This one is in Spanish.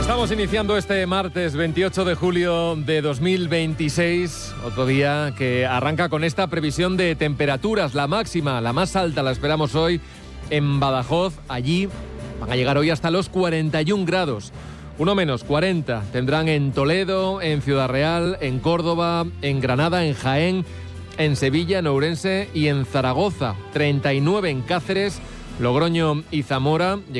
Estamos iniciando este martes 28 de julio de 2026, otro día que arranca con esta previsión de temperaturas. La máxima, la más alta, la esperamos hoy en Badajoz. Allí van a llegar hoy hasta los 41 grados. Uno menos, 40 tendrán en Toledo, en Ciudad Real, en Córdoba, en Granada, en Jaén, en Sevilla, en Ourense y en Zaragoza. 39 en Cáceres, Logroño y Zamora.